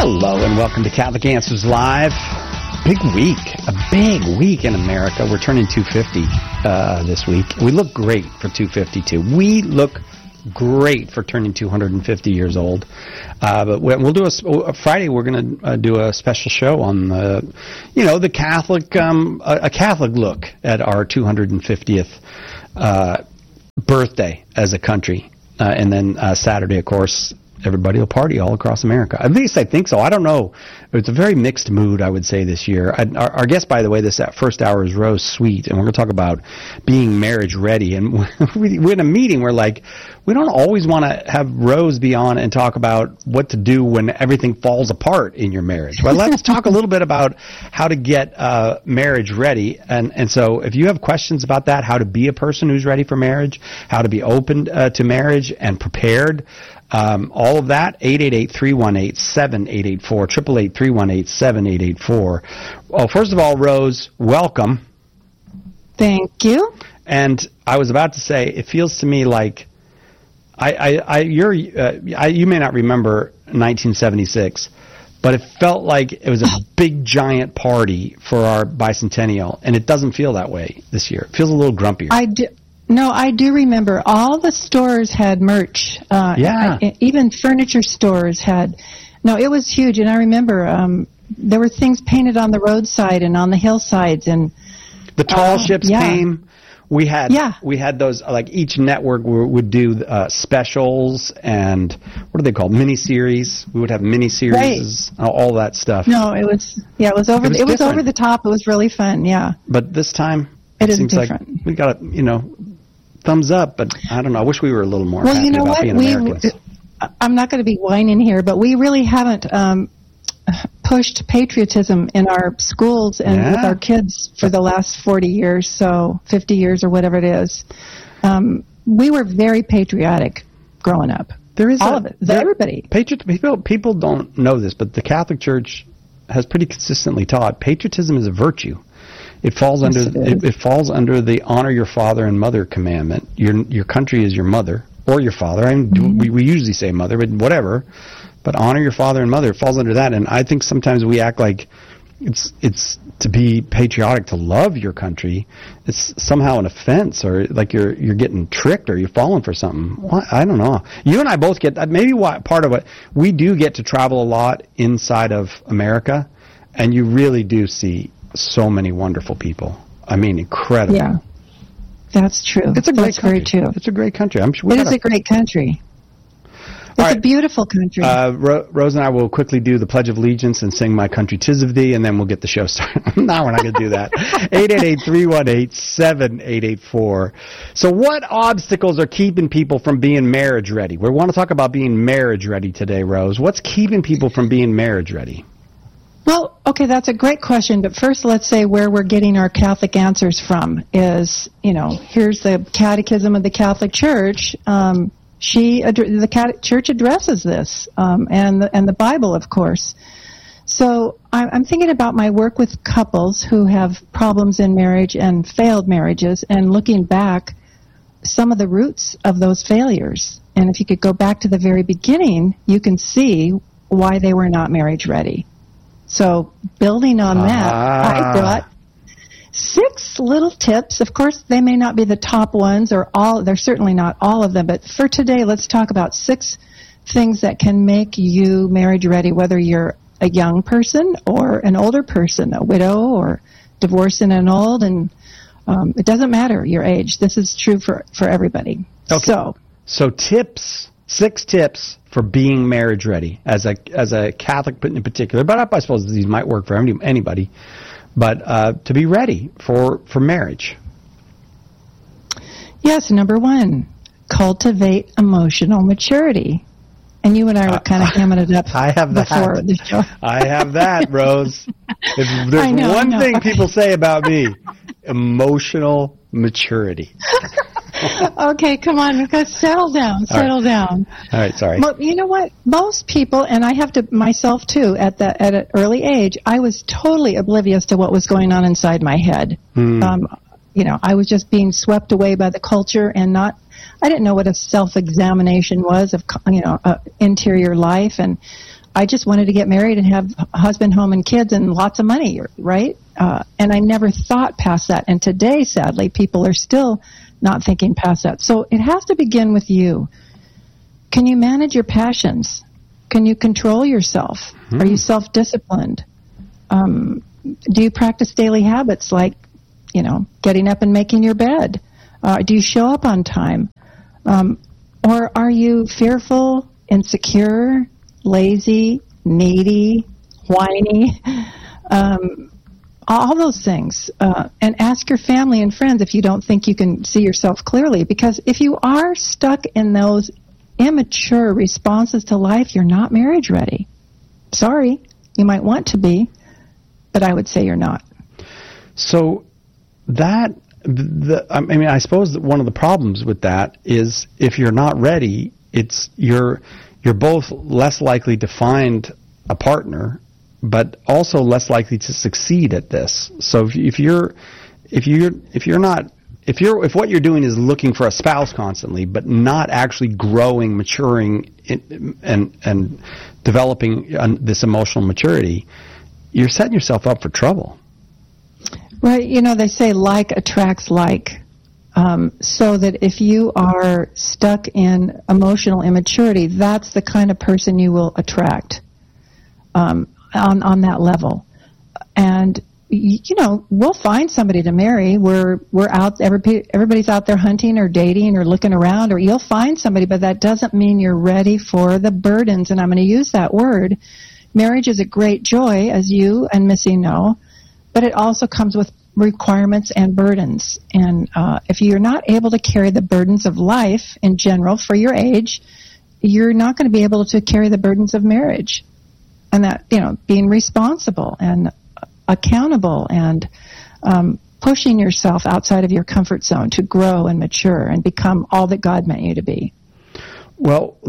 Hello and welcome to Catholic Answers Live. Big week in America. We're turning 250 this week. We look great for 252. We look great for turning 250 years old. But we'll do a Friday. We're going to do a special show on the Catholic, a Catholic look at our 250th birthday as a country. And then Saturday, of course, everybody will party all across America. At least I think so. I don't know. It's a very mixed mood, I would say, this year. Our guest, by the way, this first hour is Rose Sweet, and we're going to talk about being marriage ready. And we're in a meeting where, we don't always want to have Rose be on and talk about what to do when everything falls apart in your marriage. But let's talk a little bit about how to get marriage ready. And so if you have questions about that, how to be a person who's ready for marriage, how to be open to marriage and prepared, all of that, 888-318-7884, 888-318-7884. Well, first of all, Rose, welcome. Thank you. And I was about to say, it feels to me like you may not remember 1976, but it felt like it was a big, giant party for our bicentennial, and it doesn't feel that way this year. It feels a little grumpier. No, I do remember. All the stores had merch. Even furniture stores had. No, it was huge. And I remember there were things painted on the roadside and on the hillsides. And the tall ships came. We had those, each network would do specials and, what are they called, miniseries. We would have miniseries, all that stuff. No, it was over the top. It was really fun, yeah. But this time, it seems different. Like we got thumbs up, but I don't know. I wish we were a little more happy about being Americans. I'm not going to be whining here, but we really haven't pushed patriotism in our schools and with our kids for the last 40 years, so 50 years or whatever it is. We were very patriotic growing up. There is all of it. Everybody. People don't know this, but the Catholic Church has pretty consistently taught patriotism is a virtue. It falls under the honor your father and mother commandment. Your country is your mother or your father. We usually say mother, but whatever. But honor your father and mother. It falls under that. And I think sometimes we act like it's to be patriotic, to love your country. It's somehow an offense, or like you're getting tricked, or you're falling for something. Well, I don't know. You and I both get that. Maybe part of it, we do get to travel a lot inside of America, and you really do see so many wonderful people. I mean, incredible. Yeah, that's true. It's a great country. Very true. It's a great country. I'm sure it is a great country. It's a beautiful country. Rose and I will quickly do the Pledge of Allegiance and sing My Country 'Tis of Thee, and then we'll get the show started. No, we're not going to do that. 888-318-7884. So what obstacles are keeping people from being marriage ready? We want to talk about being marriage ready today, Rose. What's keeping people from being marriage ready? Well, okay, that's a great question, but first let's say where we're getting our Catholic answers from is, here's the Catechism of the Catholic Church. The Church addresses this, and the Bible, of course. So I'm thinking about my work with couples who have problems in marriage and failed marriages, and looking back some of the roots of those failures. And if you could go back to the very beginning, you can see why they were not marriage ready. So building on that, I brought 6 little tips. Of course, they may not be the top ones, or they're certainly not all of them, but for today, let's talk about 6 things that can make you marriage ready, whether you're a young person or an older person, a widow or divorcing and old, and it doesn't matter your age. This is true for everybody. Okay. So 6 tips for being marriage ready as a Catholic in particular, but I suppose these might work for anybody. But to be ready for marriage. Yes, number 1, cultivate emotional maturity. And you and I were kind of hamming it up before the show. I have that, Rose. If there's one thing people say about me, emotional maturity. Okay, come on, because settle down. All right, sorry. Well, you know what? Most people, and I have to myself too, at an early age, I was totally oblivious to what was going on inside my head. I was just being swept away by the culture, and I didn't know what a self-examination was of, interior life, and I just wanted to get married and have a husband, home, and kids and lots of money, right? And I never thought past that. And today, sadly, people are still not thinking past that. So it has to begin with you. Can you manage your passions? Can you control yourself? Mm-hmm. Are you self-disciplined? Do you practice daily habits like, getting up and making your bed? Do you show up on time? Or are you fearful, insecure, lazy, needy, whiny? All those things. And ask your family and friends if you don't think you can see yourself clearly. Because if you are stuck in those immature responses to life, you're not marriage ready. Sorry, you might want to be, but I would say you're not. So I suppose that one of the problems with that is if you're not ready, you're both less likely to find a partner, but also less likely to succeed at this. So if what you're doing is looking for a spouse constantly, but not actually growing, maturing, and developing this emotional maturity, you're setting yourself up for trouble. Right. They say like attracts like. So that if you are stuck in emotional immaturity, that's the kind of person you will attract on that level. And we'll find somebody to marry. We're out. Everybody's out there hunting or dating or looking around, or you'll find somebody, but that doesn't mean you're ready for the burdens. And I'm going to use that word. Marriage is a great joy, as you and Missy know, but it also comes with requirements and burdens. And if you're not able to carry the burdens of life in general for your age, you're not going to be able to carry the burdens of marriage. And that, being responsible and accountable and pushing yourself outside of your comfort zone to grow and mature and become all that God meant you to be. Well,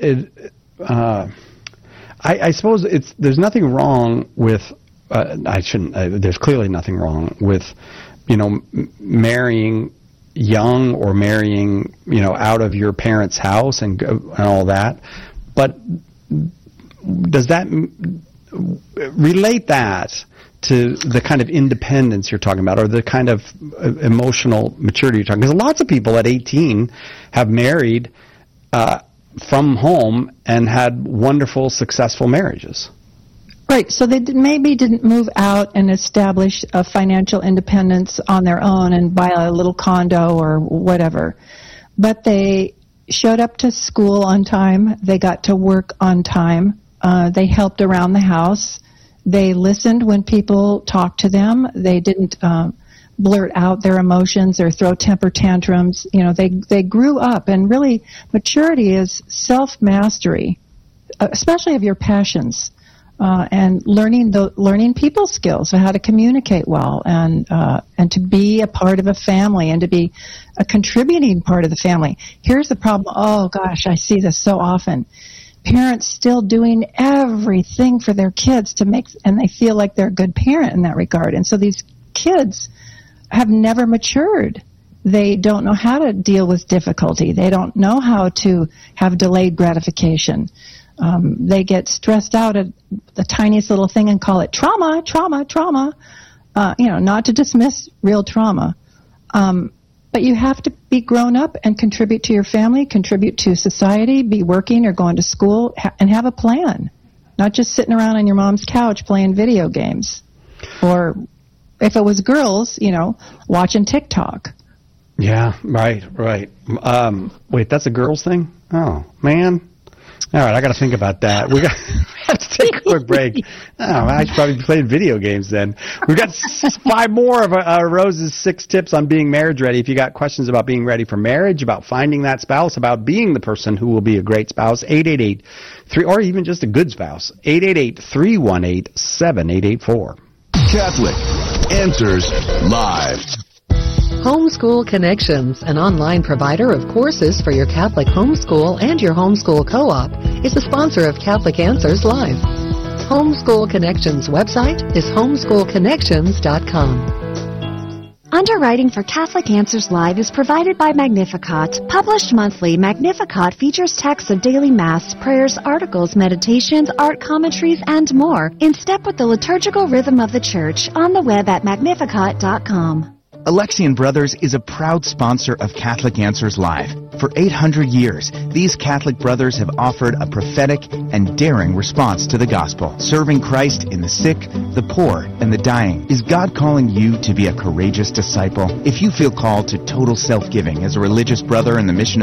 I suppose there's nothing wrong with there's clearly nothing wrong with marrying young or marrying out of your parents' house and all that, but does that relate that to the kind of independence you're talking about, or the kind of emotional maturity you're talking? Because lots of people at 18 have married from home and had wonderful, successful marriages. Right, so they maybe didn't move out and establish a financial independence on their own and buy a little condo or whatever, but they showed up to school on time, they got to work on time, they helped around the house, they listened when people talked to them, they didn't blurt out their emotions or throw temper tantrums. They grew up, and really maturity is self-mastery, especially of your passions. And learning people skills, so how to communicate well, and to be a part of a family, and to be a contributing part of the family. Here's the problem. Oh gosh, I see this so often. Parents still doing everything for their kids and they feel like they're a good parent in that regard. And so these kids have never matured. They don't know how to deal with difficulty. They don't know how to have delayed gratification. They get stressed out at the tiniest little thing and call it trauma. Not to dismiss real trauma. But you have to be grown up and contribute to your family, contribute to society, be working or going to school, and have a plan. Not just sitting around on your mom's couch playing video games. Or if it was girls, watching TikTok. Yeah, right. Wait, that's a girls thing? Oh, man. All right, I got to think about that. We have to take a quick break. I should probably be playing video games then. We've got 5 more of Rose's 6 tips on being marriage ready. If you got questions about being ready for marriage, about finding that spouse, about being the person who will be a great spouse, 888-3, or even just a good spouse, 888-318-7884. Catholic Answers Live. Homeschool Connections, an online provider of courses for your Catholic homeschool and your homeschool co-op, is the sponsor of Catholic Answers Live. Homeschool Connections website is homeschoolconnections.com. Underwriting for Catholic Answers Live is provided by Magnificat. Published monthly, Magnificat features texts of daily Mass, prayers, articles, meditations, art commentaries, and more, in step with the liturgical rhythm of the Church, on the web at magnificat.com. Alexian Brothers is a proud sponsor of Catholic Answers Live. For 800 years, these Catholic brothers have offered a prophetic and daring response to the gospel, serving Christ in the sick, the poor, and the dying. Is God calling you to be a courageous disciple? If you feel called to total self-giving as a religious brother in the mission of